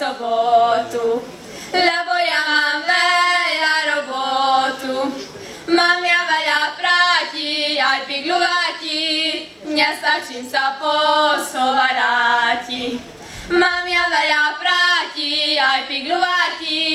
sobotu, lebo ja mám veľa robotu. Mám ja veľa práti, aj pigľuváti, nestačím sa posovaráti. Mám ja veľa práti, aj pigľuváti,